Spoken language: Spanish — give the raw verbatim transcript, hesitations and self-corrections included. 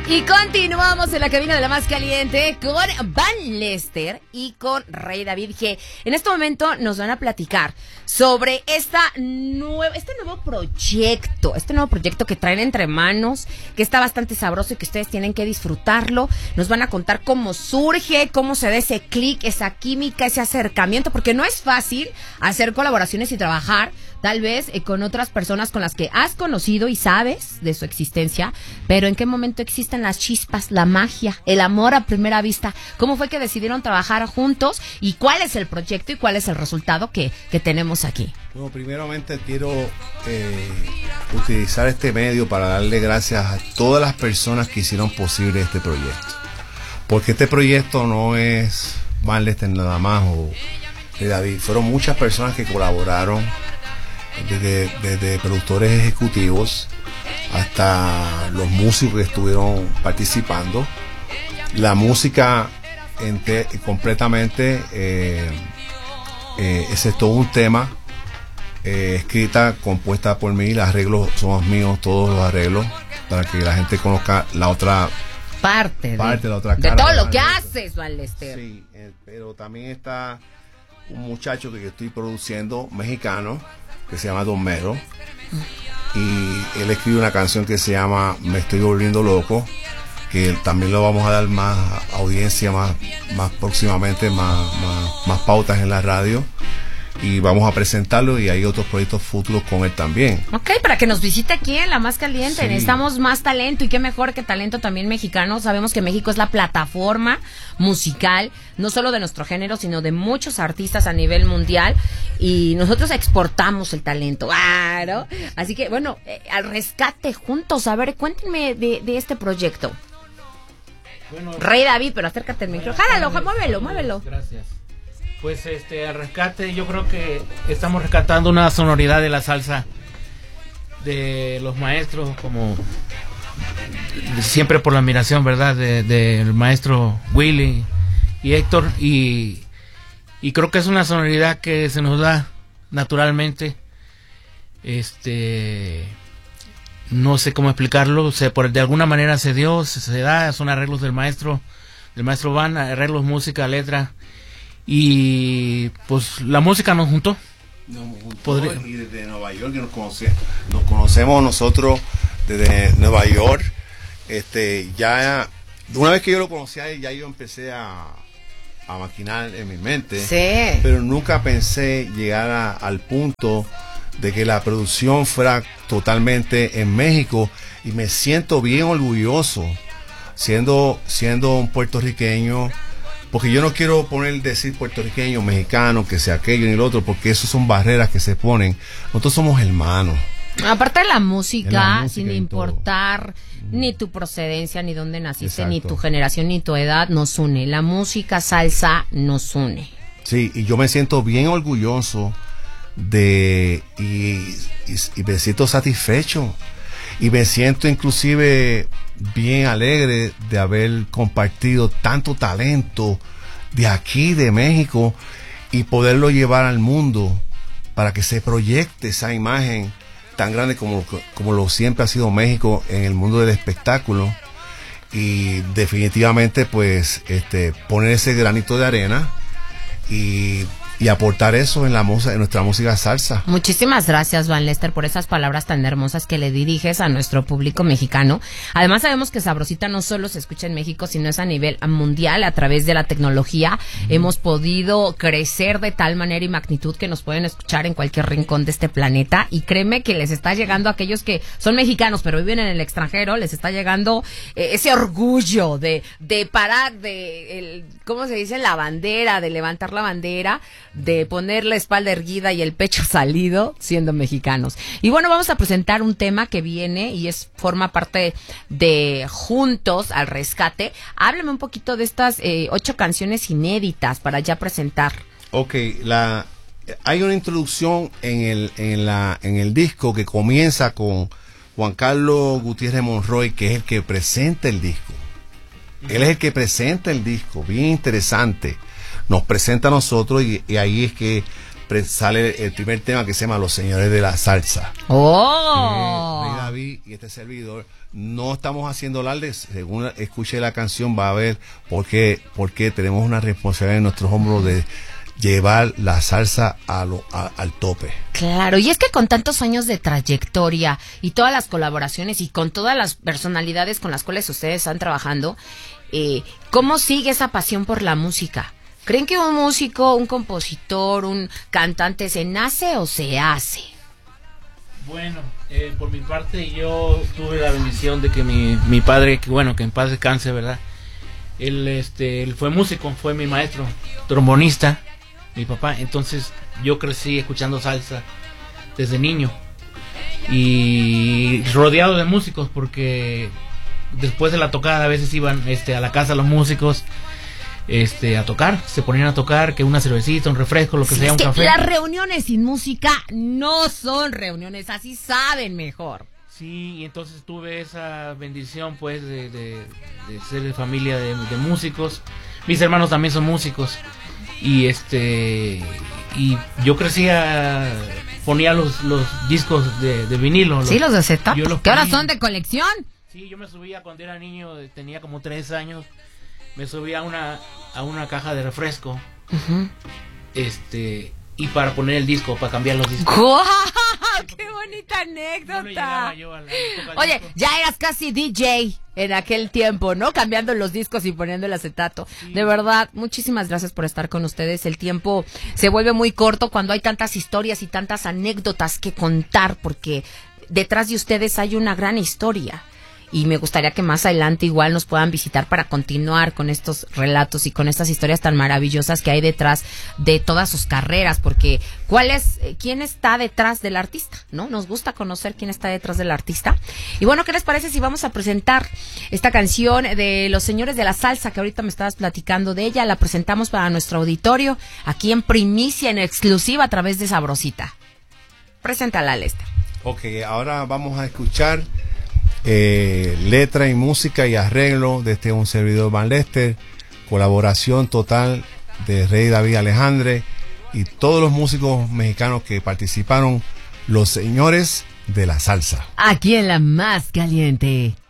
Y continuamos en la cabina de la más caliente con Van Lester y con Rey David, que en este momento nos van a platicar sobre esta nueva, este nuevo proyecto, este nuevo proyecto que traen entre manos, que está bastante sabroso y que ustedes tienen que disfrutarlo. Nos van a contar cómo surge, cómo se da ese clic, esa química, ese acercamiento, porque no es fácil hacer colaboraciones y trabajar tal vez eh, con otras personas con las que has conocido y sabes de su existencia, pero ¿en qué momento existen las chispas, la magia, el amor a primera vista? ¿Cómo fue que decidieron trabajar juntos y cuál es el proyecto y cuál es el resultado que, que tenemos aquí? Bueno, primeramente quiero eh, utilizar este medio para darle gracias a todas las personas que hicieron posible este proyecto, porque este proyecto no es Van Lester nada más o de David, fueron muchas personas que colaboraron. Desde, desde productores ejecutivos hasta los músicos que estuvieron participando. La música ente, completamente eh, eh, ese es todo un tema eh, escrita, compuesta por mí. Los arreglos son los míos, todos los arreglos, para que la gente conozca la otra parte, parte, de, la otra de cara todo de lo que Van haces, Van Lester. Sí, eh, pero también está un muchacho que yo estoy produciendo, mexicano, que se llama Don Mero, y él escribe una canción que se llama Me Estoy Volviendo Loco, que también lo vamos a dar más audiencia más, más próximamente, más, más, más pautas en la radio, y vamos a presentarlo, y hay otros proyectos futuros con él también. Ok, para que nos visite aquí en La Más Caliente. Sí. Necesitamos más talento, y qué mejor que talento también mexicano. Sabemos que México es la plataforma musical, no solo de nuestro género, sino de muchos artistas a nivel mundial, y nosotros exportamos el talento, claro. Así que, bueno, eh, al rescate juntos. A ver, cuéntenme de, de este proyecto. Bueno, Rey David, pero acércate al micrófono. Jálalo, muévelo, muévelo. Gracias. Pues este, al rescate, yo creo que estamos rescatando una sonoridad de la salsa de los maestros, como siempre por la admiración, ¿verdad?, del de, de maestro Willy y Héctor, y, y creo que es una sonoridad que se nos da naturalmente. Este, no sé cómo explicarlo, se, por, de alguna manera se dio, se, se da, son arreglos del maestro, del maestro Van, arreglos, música, letra. Y pues la música nos juntó. Nos juntó y desde Nueva York, que nos, conoce, nos conocemos nosotros desde Nueva York. Este, ya una vez que yo lo conocí a él, ya yo empecé a, a maquinar en mi mente. Sí. Pero nunca pensé llegar a, al punto de que la producción fuera totalmente en México, y me siento bien orgulloso siendo, siendo un puertorriqueño. Porque yo no quiero poner, decir puertorriqueño, mexicano, que sea aquello ni lo otro, porque eso son barreras que se ponen. Nosotros somos hermanos. Aparte de la música, la música sin importar todo. Ni tu procedencia, ni dónde naciste, Exacto. Ni tu generación, ni tu edad, nos une. La música salsa nos une. Sí, y yo me siento bien orgulloso de y, y, y me siento satisfecho. Y me siento inclusive bien alegre de haber compartido tanto talento de aquí, de México, y poderlo llevar al mundo para que se proyecte esa imagen tan grande como, como lo siempre ha sido México en el mundo del espectáculo. Y definitivamente pues este poner ese granito de arena y y aportar eso en la música, en nuestra música salsa. Muchísimas gracias, Van Lester, por esas palabras tan hermosas que le diriges a nuestro público mexicano. Además, sabemos que Sabrosita no solo se escucha en México, sino es a nivel mundial. A través de la tecnología mm. hemos podido crecer de tal manera y magnitud que nos pueden escuchar en cualquier rincón de este planeta. Y créeme que les está llegando a aquellos que son mexicanos pero viven en el extranjero, les está llegando eh, ese orgullo de, de parar, de, el, ¿cómo se dice? La bandera, de levantar la bandera, de poner la espalda erguida y el pecho salido siendo mexicanos. Y bueno, vamos a presentar un tema que viene y es forma parte de Juntos al Rescate. Háblame un poquito de estas eh, ocho canciones inéditas para ya presentar. Ok, la hay una introducción en el en la en el disco que comienza con Juan Carlos Gutiérrez Monroy, que es el que presenta el disco. Él es el que presenta el disco, bien interesante. Nos presenta a nosotros y, y ahí es que sale el primer tema, que se llama Los Señores de la Salsa. ¡Oh! Rey David y este servidor no estamos haciendo alarde. Según escuche la canción va a ver por qué, por qué tenemos una responsabilidad en nuestros hombros de llevar la salsa a lo, a, al tope. Claro, y es que con tantos años de trayectoria y todas las colaboraciones y con todas las personalidades con las cuales ustedes están trabajando, eh, ¿cómo sigue esa pasión por la música? ¿Creen que un músico, un compositor, un cantante se nace o se hace? Bueno, eh, por mi parte yo tuve la bendición de que mi, mi padre, que bueno, que en paz descanse, ¿verdad? Él, este, él fue músico, fue mi maestro, trombonista, mi papá. Entonces yo crecí escuchando salsa desde niño y rodeado de músicos, porque después de la tocada a veces iban este, a la casa los músicos este, a tocar, se ponían a tocar, que una cervecita, un refresco, lo que Sí, sea, es un que café. las reuniones sin música no son reuniones, así saben mejor. Sí, y entonces tuve esa bendición pues de, de, de ser de familia de, de músicos. Mis hermanos también son músicos. Y este y yo crecía, ponía los, los discos de, de vinilo. Sí, los de Z, yo los que ahora ponía. son de colección. Sí, yo me subía cuando era niño, tenía como tres años, me subía a una, a una caja de refresco. Uh-huh. Este, y para poner el disco, para cambiar los discos. ¡Guau! ¡Qué bonita No le llegaba anécdota! yo a la época del Oye, disco. ya eras casi D J en aquel tiempo, ¿no? Cambiando los discos y poniendo el acetato. Sí. De verdad, muchísimas gracias por estar con ustedes. El tiempo se vuelve muy corto cuando hay tantas historias y tantas anécdotas que contar, porque detrás de ustedes hay una gran historia. Y me gustaría que más adelante igual nos puedan visitar para continuar con estos relatos y con estas historias tan maravillosas que hay detrás de todas sus carreras, porque ¿cuál es, eh, quién está detrás del artista? ¿No? Nos gusta conocer quién está detrás del artista. Y bueno, ¿qué les parece si vamos a presentar esta canción de Los Señores de la Salsa, que ahorita me estabas platicando de ella? La presentamos para nuestro auditorio, aquí en primicia, en exclusiva, a través de Sabrosita. Preséntala, Lester. Ok, ahora vamos a escuchar Eh, letra y música y arreglo de este un servidor Van Lester, colaboración total de Rey David Alejandre y todos los músicos mexicanos que participaron, Los Señores de la Salsa. Aquí en la más caliente.